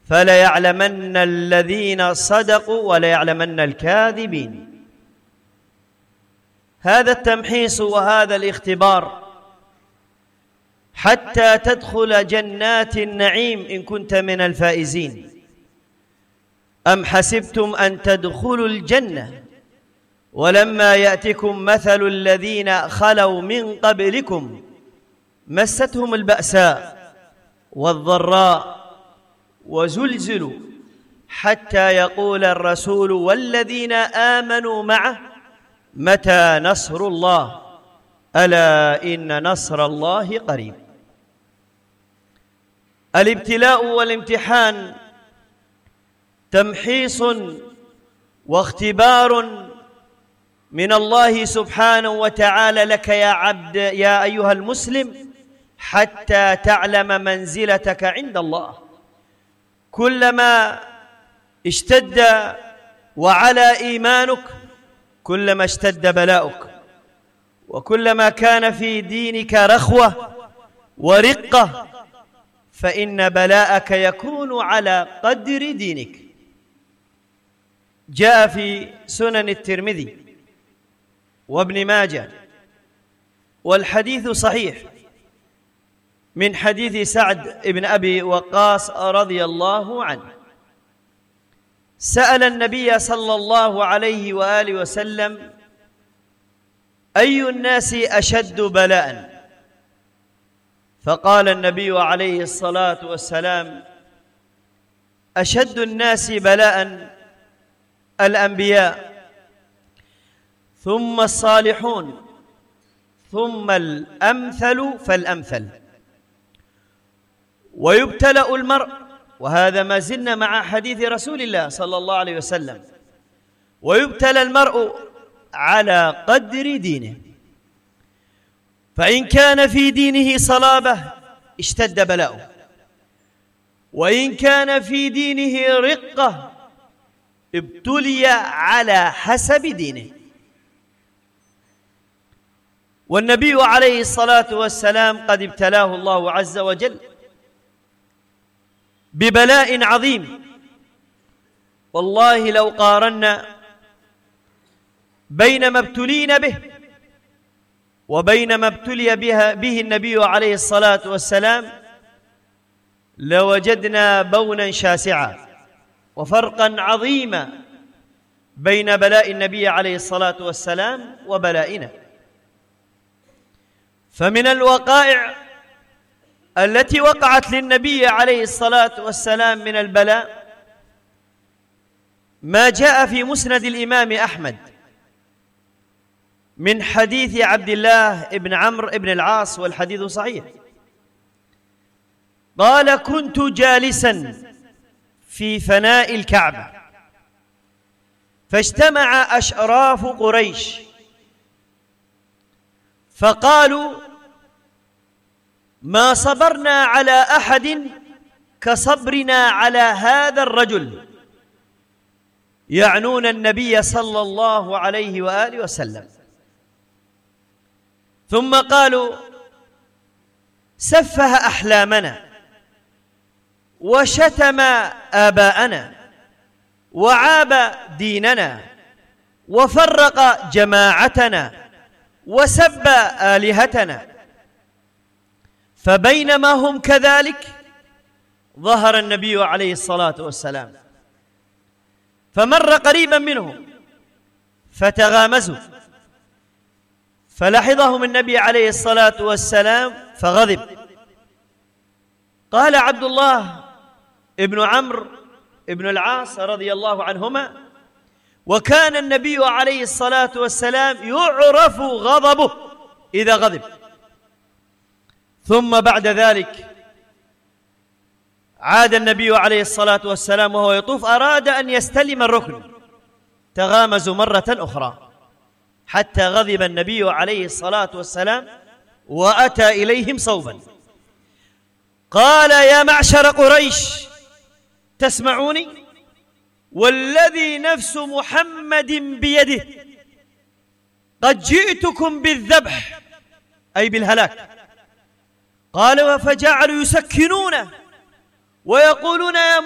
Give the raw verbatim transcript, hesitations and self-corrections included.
فليعلمن الذين صدقوا وليعلمن الكاذبين. هذا التمحيص وهذا الاختبار حتى تدخل جنات النعيم إن كنت من الفائزين. أم حسبتم أن تدخلوا الجنة ولما يأتكم مثل الذين خلوا من قبلكم مستهم البأساء والضراء وزلزلوا حتى يقول الرسول والذين آمنوا معه متى نصر الله ألا إن نصر الله قريب. الابتلاء والامتحان تمحيص واختبار من الله سبحانه وتعالى لك يا عبد يا أيها المسلم حتى تعلم منزلتك عند الله. كلما اشتد وعلى إيمانك كلما اشتد بلاؤك، وكلما كان في دينك رخوة ورقة فإن بلاءك يكون على قدر دينك. جاء في سنن الترمذي وابن ماجه والحديث صحيح من حديث سعد بن أبي وقاص رضي الله عنه، سأل النبي صلى الله عليه وآله وسلم أي الناس أشد بلاء؟ فقال النبي عليه الصلاة والسلام أشد الناس بلاء الأنبياء ثم الصالحون ثم الأمثل فالأمثل. ويبتلأ المرء، وهذا ما زلنا مع حديث رسول الله صلى الله عليه وسلم، ويبتلى المرء على قدر دينه، فإن كان في دينه صلابة اشتد بلاؤه، وإن كان في دينه رقة ابتلي على حسب دينه. والنبي عليه الصلاة والسلام قد ابتلاه الله عز وجل ببلاء عظيم. والله لو قارنا بين ما ابتلينا به وبين ما ابتلي بها به النبي عليه الصلاة والسلام لوجدنا بونا شاسعا وفرقا عظيما بين بلاء النبي عليه الصلاة والسلام وبلائنا. فمن الوقائع التي وقعت للنبي عليه الصلاة والسلام من البلاء ما جاء في مسند الإمام أحمد من حديث عبد الله بن عمرو بن العاص، والحديث صحيح. قال كنت جالسا في فناء الكعبة فاجتمع أشراف قريش فقالوا ما صبرنا على أحد كصبرنا على هذا الرجل، يعنون النبي صلى الله عليه وآله وسلم. ثم قالوا سفه أحلامنا وشتم آباءنا وعاب ديننا وفرق جماعتنا وسب آلهتنا. فبينما هم كذلك ظهر النبي عليه الصلاة والسلام فمر قريبا منهم فتغامزوا فلحظهم النبي عليه الصلاة والسلام فغضب. قال عبد الله ابن عمرو ابن العاص رضي الله عنهما وكان النبي عليه الصلاة والسلام يعرف غضبه إذا غضب. ثم بعد ذلك عاد النبي عليه الصلاة والسلام وهو يطوف أراد أن يستلم الركن، تغامزوا مرة أخرى حتى غضب النبي عليه الصلاة والسلام وأتى إليهم صوبا. قال يا معشر قريش تسمعوني والذي نفس محمد بيده قد جئتكم بالذبح أي بالهلاك. قال فجعلوا يسكنونه ويقولون يا